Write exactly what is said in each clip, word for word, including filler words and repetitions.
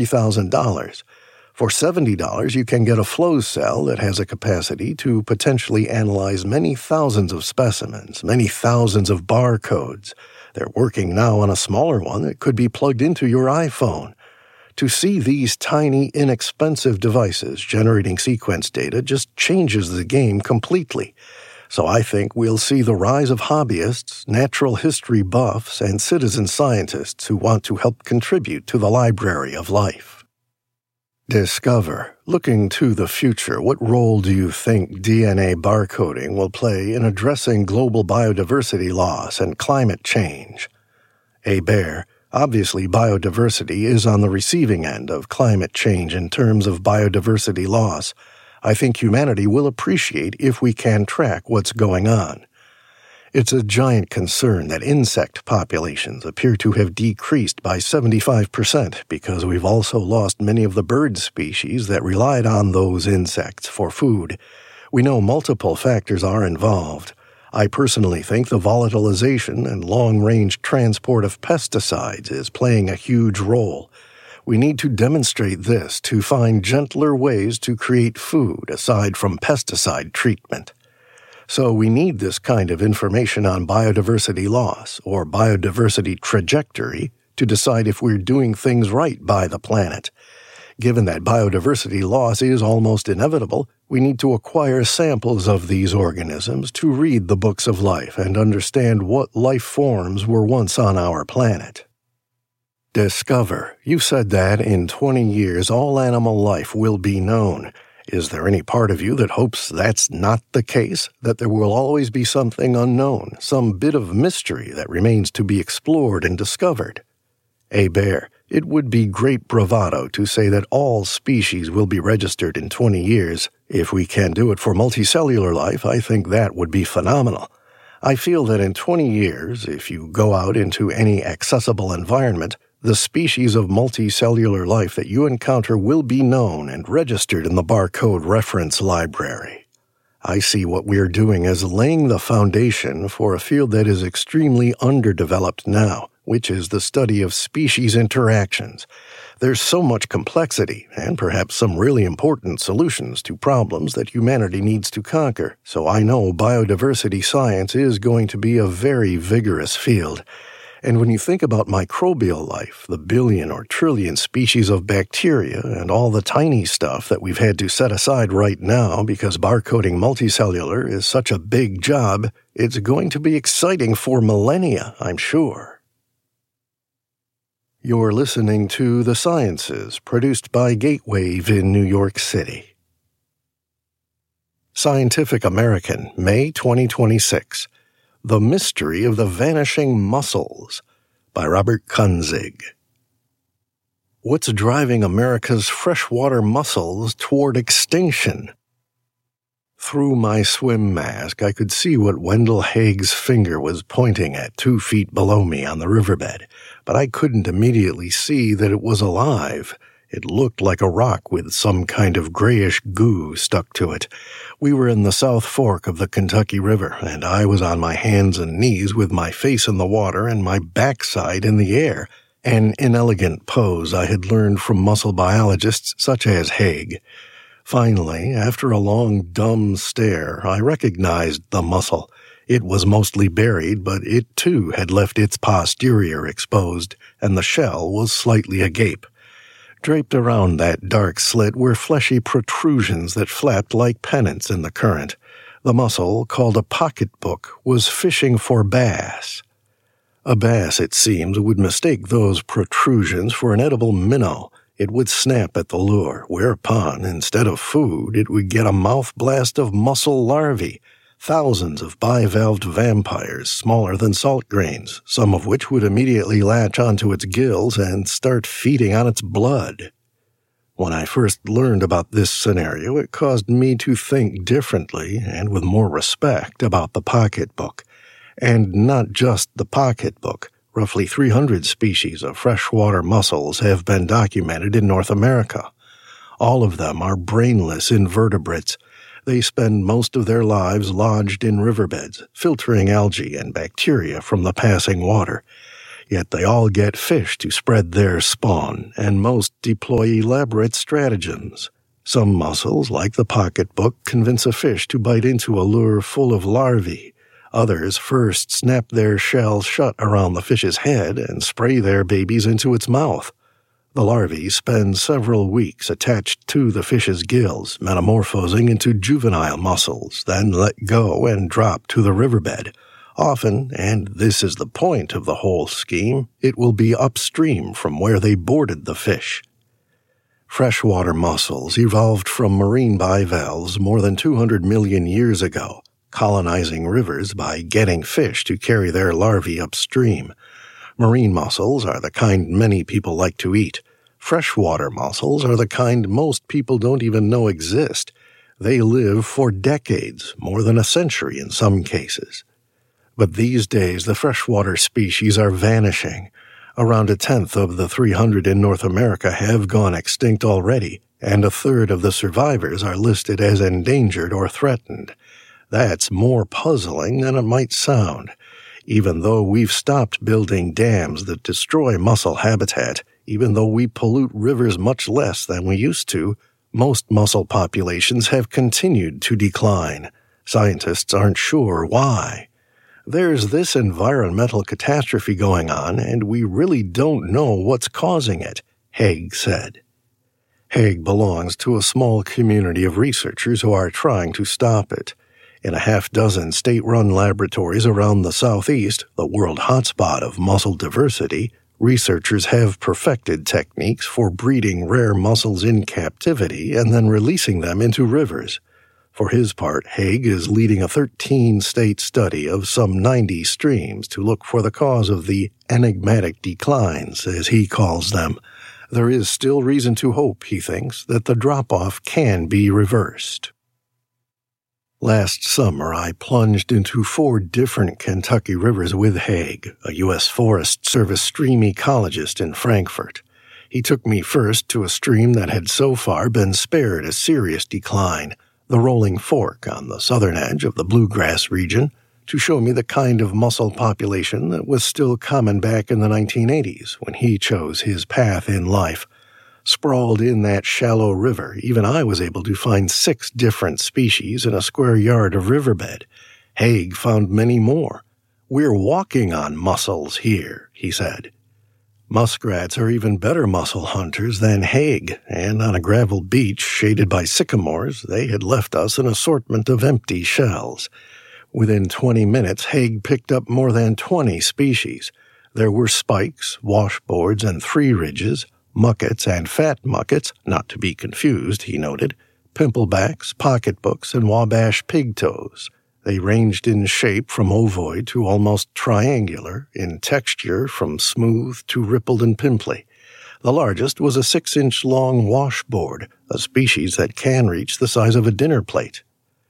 thousand dollars. For seventy dollars, you can get a flow cell that has a capacity to potentially analyze many thousands of specimens, many thousands of barcodes. They're working now on a smaller one that could be plugged into your iPhone. To see these tiny, inexpensive devices generating sequence data just changes the game completely. So I think we'll see the rise of hobbyists, natural history buffs, and citizen scientists who want to help contribute to the library of life. Discover. Looking to the future, what role do you think D N A barcoding will play in addressing global biodiversity loss and climate change? A. Bear. Obviously, biodiversity is on the receiving end of climate change in terms of biodiversity loss. I think humanity will appreciate if we can track what's going on. It's a giant concern that insect populations appear to have decreased by seventy-five percent because we've also lost many of the bird species that relied on those insects for food. We know multiple factors are involved. I personally think the volatilization and long-range transport of pesticides is playing a huge role. We need to demonstrate this to find gentler ways to create food aside from pesticide treatment. So we need this kind of information on biodiversity loss or biodiversity trajectory to decide if we're doing things right by the planet. Given that biodiversity loss is almost inevitable, we need to acquire samples of these organisms to read the books of life and understand what life forms were once on our planet. Discover. You said that in twenty years all animal life will be known. Is there any part of you that hopes that's not the case, that there will always be something unknown, some bit of mystery that remains to be explored and discovered? A. Bear. It would be great bravado to say that all species will be registered in twenty years. If we can do it for multicellular life, I think that would be phenomenal. I feel that in twenty years, if you go out into any accessible environment, the species of multicellular life that you encounter will be known and registered in the barcode reference library. I see what we are doing as laying the foundation for a field that is extremely underdeveloped now, which is the study of species interactions. There's so much complexity, and perhaps some really important solutions to problems that humanity needs to conquer, so I know biodiversity science is going to be a very vigorous field. And when you think about microbial life, the billion or trillion species of bacteria, and all the tiny stuff that we've had to set aside right now because barcoding multicellular is such a big job, it's going to be exciting for millennia, I'm sure. You're listening to The Sciences, produced by Gatewave in New York City. Scientific American, May twenty twenty-six. The Mystery of the Vanishing Mussels, by Robert Kunzig. What's driving America's freshwater mussels toward extinction? Through my swim mask, I could see what Wendell Haig's finger was pointing at two feet below me on the riverbed, but I couldn't immediately see that it was alive. It looked like a rock with some kind of grayish goo stuck to it. We were in the South Fork of the Kentucky River, and I was on my hands and knees with my face in the water and my backside in the air, an inelegant pose I had learned from mussel biologists such as Haig. Finally, after a long, dumb stare, I recognized the mussel. It was mostly buried, but it too had left its posterior exposed, and the shell was slightly agape. Draped around that dark slit were fleshy protrusions that flapped like pennants in the current. The mussel, called a pocketbook, was fishing for bass. A bass, it seems, would mistake those protrusions for an edible minnow. It would snap at the lure, whereupon, instead of food, it would get a mouth blast of mussel larvae, thousands of bivalved vampires smaller than salt grains, some of which would immediately latch onto its gills and start feeding on its blood. When I first learned about this scenario, it caused me to think differently and with more respect about the pocketbook. And not just the pocketbook. Roughly three hundred species of freshwater mussels have been documented in North America. All of them are brainless invertebrates. They spend most of their lives lodged in riverbeds, filtering algae and bacteria from the passing water. Yet they all get fish to spread their spawn, and most deploy elaborate stratagems. Some mussels, like the pocketbook, convince a fish to bite into a lure full of larvae. Others first snap their shells shut around the fish's head and spray their babies into its mouth. The larvae spend several weeks attached to the fish's gills, metamorphosing into juvenile mussels, then let go and drop to the riverbed. Often, and this is the point of the whole scheme, it will be upstream from where they boarded the fish. Freshwater mussels evolved from marine bivalves more than two hundred million years ago, colonizing rivers by getting fish to carry their larvae upstream. Marine mussels are the kind many people like to eat. Freshwater mussels are the kind most people don't even know exist. They live for decades, more than a century in some cases. But these days, the freshwater species are vanishing. Around a tenth of the three hundred in North America have gone extinct already, and a third of the survivors are listed as endangered or threatened. That's more puzzling than it might sound. Even though we've stopped building dams that destroy mussel habitat, even though we pollute rivers much less than we used to, most mussel populations have continued to decline. Scientists aren't sure why. There's this environmental catastrophe going on, and we really don't know what's causing it, Haig said. Haig belongs to a small community of researchers who are trying to stop it. In a half-dozen state-run laboratories around the southeast, the world hotspot of mussel diversity, researchers have perfected techniques for breeding rare mussels in captivity and then releasing them into rivers. For his part, Haig is leading a thirteen-state study of some ninety streams to look for the cause of the enigmatic declines, as he calls them. There is still reason to hope, he thinks, that the drop-off can be reversed. Last summer, I plunged into four different Kentucky rivers with Haig, a U S Forest Service stream ecologist in Frankfort. He took me first to a stream that had so far been spared a serious decline, the Rolling Fork on the southern edge of the Bluegrass region, to show me the kind of mussel population that was still common back in the nineteen eighties when he chose his path in life. Sprawled in that shallow river, even I was able to find six different species in a square yard of riverbed. Haig found many more. We're walking on mussels here, he said. Muskrats are even better mussel hunters than Haig, and on a gravel beach shaded by sycamores, they had left us an assortment of empty shells. Within twenty minutes, Haig picked up more than twenty species. There were spikes, washboards, and three ridges, muckets and fat muckets, not to be confused, he noted, pimplebacks, pocketbooks, and Wabash pigtoes. They ranged in shape from ovoid to almost triangular, in texture from smooth to rippled and pimply. The largest was a six-inch long washboard, a species that can reach the size of a dinner plate.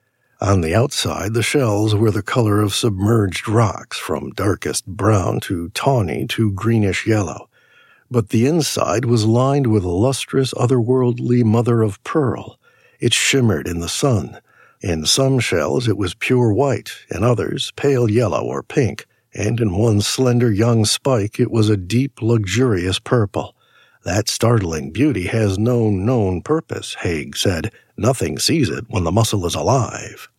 On the outside, the shells were the color of submerged rocks, from darkest brown to tawny to greenish yellow. But the inside was lined with lustrous, otherworldly mother-of-pearl. It shimmered in the sun. In some shells it was pure white, in others pale yellow or pink, and in one slender young spike it was a deep, luxurious purple. That startling beauty has no known purpose, Haig said. Nothing sees it when the mussel is alive.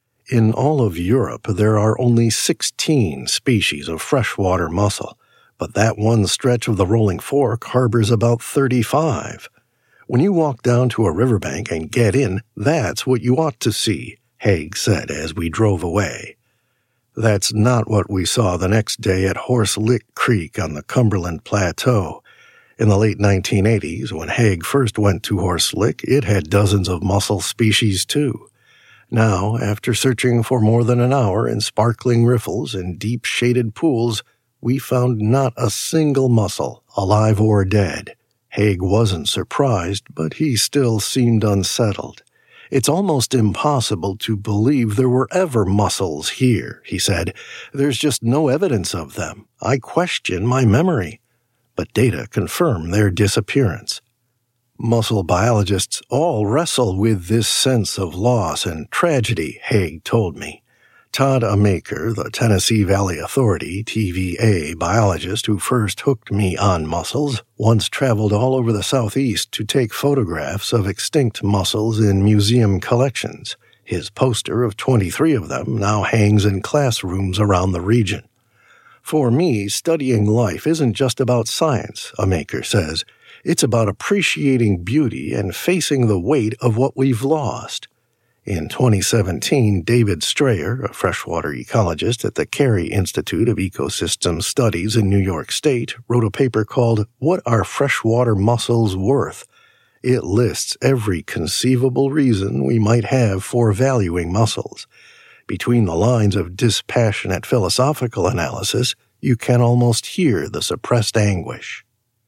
In all of Europe there are only sixteen species of freshwater mussel, but that one stretch of the Rolling Fork harbors about thirty-five. When you walk down to a riverbank and get in, that's what you ought to see, Haig said as we drove away. That's not what we saw the next day at Horse Lick Creek on the Cumberland Plateau. In the late nineteen eighties, when Haig first went to Horse Lick, it had dozens of mussel species too. Now, after searching for more than an hour in sparkling riffles and deep shaded pools, we found not a single mussel, alive or dead. Haig wasn't surprised, but he still seemed unsettled. It's almost impossible to believe there were ever mussels here, he said. There's just no evidence of them. I question my memory. But data confirm their disappearance. Mussel biologists all wrestle with this sense of loss and tragedy, Haig told me. Todd Amaker, the Tennessee Valley Authority, T V A, biologist who first hooked me on mussels, once traveled all over the Southeast to take photographs of extinct mussels in museum collections. His poster of twenty-three of them now hangs in classrooms around the region. For me, studying life isn't just about science, Amaker says. It's about appreciating beauty and facing the weight of what we've lost. In twenty seventeen, David Strayer, a freshwater ecologist at the Carey Institute of Ecosystem Studies in New York State, wrote a paper called What Are Freshwater Mussels Worth? It lists every conceivable reason we might have for valuing mussels. Between the lines of dispassionate philosophical analysis, you can almost hear the suppressed anguish.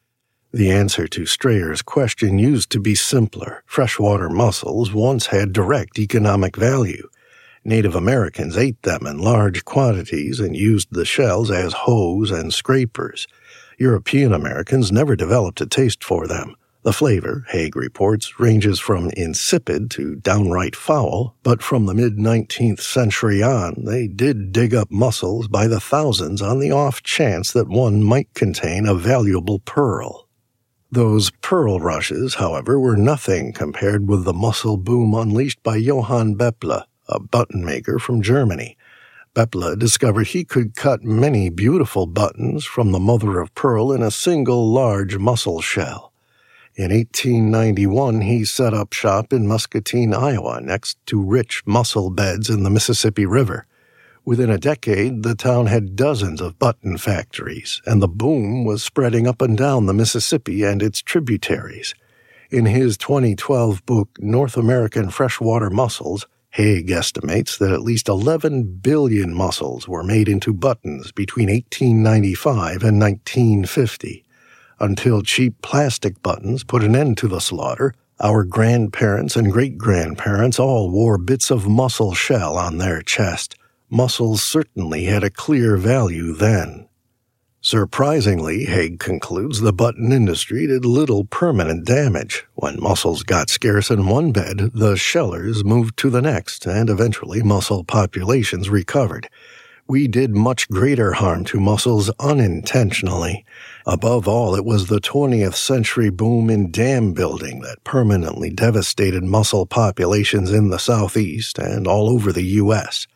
The answer to Strayer's question used to be simpler. Freshwater mussels once had direct economic value. Native Americans ate them in large quantities and used the shells as hoes and scrapers. European Americans never developed a taste for them. The flavor, Haig reports, ranges from insipid to downright foul, but from the mid-nineteenth century on, they did dig up mussels by the thousands on the off chance that one might contain a valuable pearl. Those pearl rushes, however, were nothing compared with the mussel boom unleashed by Johann Beppler, a button maker from Germany. Beppler discovered he could cut many beautiful buttons from the mother of pearl in a single large mussel shell. In eighteen ninety-one, he set up shop in Muscatine, Iowa, next to rich mussel beds in the Mississippi River. Within a decade, the town had dozens of button factories, and the boom was spreading up and down the Mississippi and its tributaries. In his twenty twelve book, North American Freshwater Mussels, Haig estimates that at least eleven billion mussels were made into buttons between eighteen ninety-five and nineteen fifty. Until cheap plastic buttons put an end to the slaughter, our grandparents and great-grandparents all wore bits of mussel shell on their chest. Mussels certainly had a clear value then. Surprisingly, Haig concludes, the button industry did little permanent damage. When mussels got scarce in one bed, the shellers moved to the next, and eventually mussel populations recovered. We did much greater harm to mussels unintentionally. Above all, it was the twentieth century boom in dam building that permanently devastated mussel populations in the Southeast and all over the U S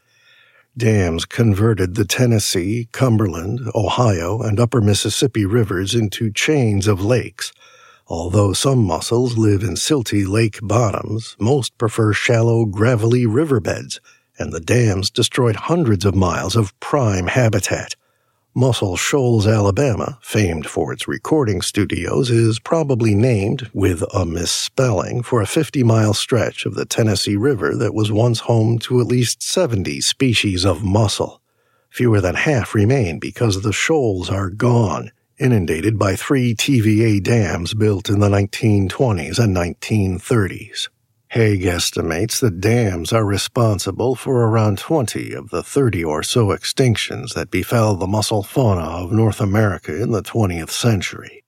Dams converted the Tennessee, Cumberland, Ohio, and upper Mississippi rivers into chains of lakes. Although some mussels live in silty lake bottoms, most prefer shallow, gravelly riverbeds, and the dams destroyed hundreds of miles of prime habitat. Muscle Shoals, Alabama, famed for its recording studios, is probably named, with a misspelling, for a fifty-mile stretch of the Tennessee River that was once home to at least seventy species of mussel. Fewer than half remain because the shoals are gone, inundated by three T V A dams built in the nineteen twenties and nineteen thirties. Haig estimates that dams are responsible for around twenty of the thirty or so extinctions that befell the mussel fauna of North America in the twentieth century.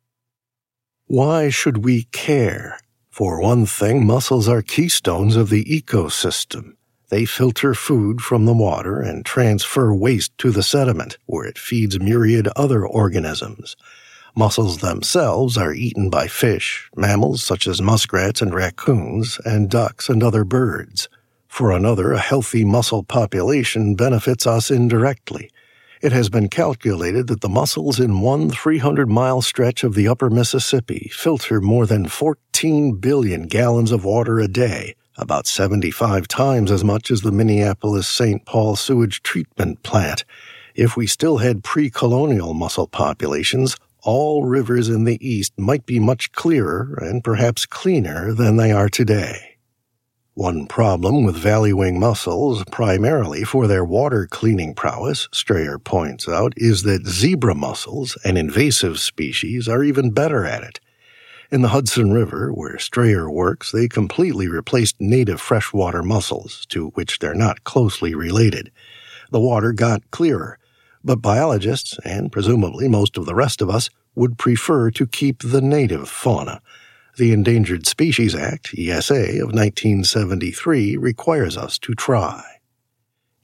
Why should we care? For one thing, mussels are keystones of the ecosystem. They filter food from the water and transfer waste to the sediment, where it feeds myriad other organisms. Mussels themselves are eaten by fish, mammals such as muskrats and raccoons, and ducks and other birds. For another, a healthy mussel population benefits us indirectly. It has been calculated that the mussels in one three hundred mile stretch of the upper Mississippi filter more than fourteen billion gallons of water a day, about seventy-five times as much as the Minneapolis-Saint Paul sewage treatment plant. If we still had pre-colonial mussel populations, all rivers in the East might be much clearer and perhaps cleaner than they are today. One problem with valuing mussels, primarily for their water-cleaning prowess, Strayer points out, is that zebra mussels, an invasive species, are even better at it. In the Hudson River, where Strayer works, they completely replaced native freshwater mussels, to which they're not closely related. The water got clearer, but biologists, and presumably most of the rest of us, would prefer to keep the native fauna. The Endangered Species Act, E S A, of nineteen seventy-three requires us to try.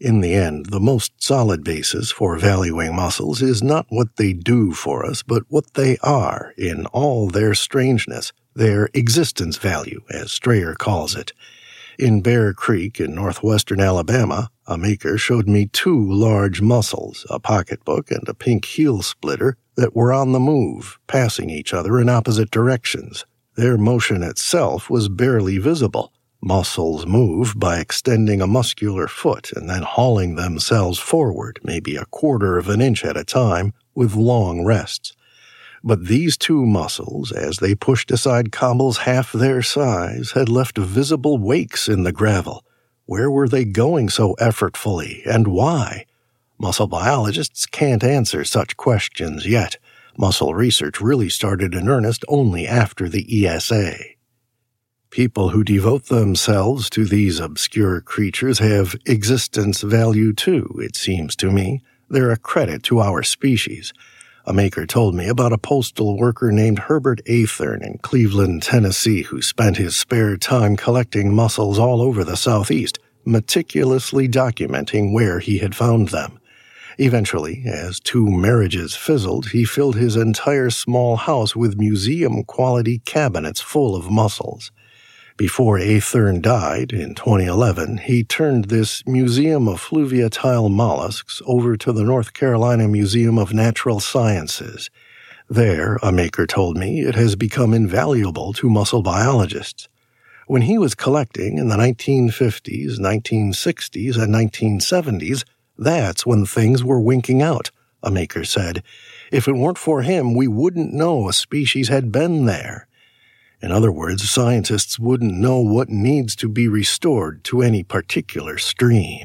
In the end, the most solid basis for valuing muscles is not what they do for us, but what they are in all their strangeness, their existence value, as Strayer calls it. In Bear Creek in northwestern Alabama, a maker showed me two large mussels, a pocketbook and a pink heel splitter, that were on the move, passing each other in opposite directions. Their motion itself was barely visible. Mussels move by extending a muscular foot and then hauling themselves forward, maybe a quarter of an inch at a time, with long rests. But these two mussels, as they pushed aside cobbles half their size, had left visible wakes in the gravel. Where were they going so effortfully, and why? Mussel biologists can't answer such questions yet. Mussel research really started in earnest only after the E S A. People who devote themselves to these obscure creatures have existence value too, it seems to me. They're a credit to our species. A maker told me about a postal worker named Herbert Athern in Cleveland, Tennessee, who spent his spare time collecting mussels all over the Southeast, meticulously documenting where he had found them. Eventually, as two marriages fizzled, he filled his entire small house with museum-quality cabinets full of mussels. Before Athern died, in twenty eleven, he turned this Museum of Fluviatile Mollusks over to the North Carolina Museum of Natural Sciences. There, a maker told me, it has become invaluable to mussel biologists. When he was collecting in the nineteen fifties, nineteen sixties, and nineteen seventies, that's when things were winking out, a maker said. If it weren't for him, we wouldn't know a species had been there. In other words, scientists wouldn't know what needs to be restored to any particular stream.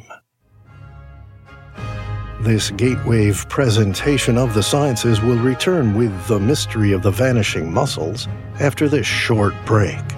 This Gatewave presentation of the sciences will return with the mystery of the vanishing mussels after this short break.